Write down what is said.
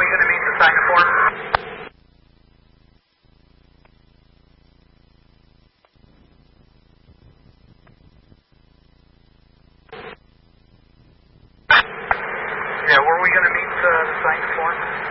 we going to meet to sign the form? Yeah, where are we going to meet to sign the form?